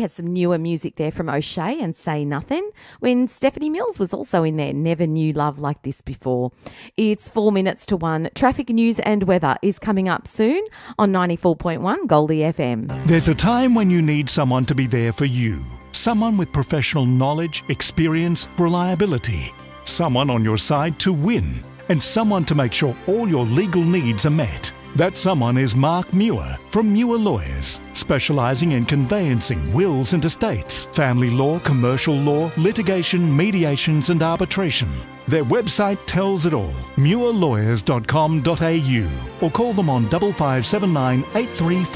had some newer music there from O'Shea and Say Nothing, when Stephanie Mills was also in there. Never knew love like this before. It's 4 minutes to 1. Traffic news and weather is coming up soon on 94.1 Goldie FM. There's a time when you need someone to be there for you. Someone with professional knowledge, experience, reliability. Someone on your side to win. And someone to make sure all your legal needs are met. That someone is Mark Muir from Muir Lawyers, specialising in conveyancing wills and estates, family law, commercial law, litigation, mediations and arbitration. Their website tells it all, muirlawyers.com.au, or call them on 5579 834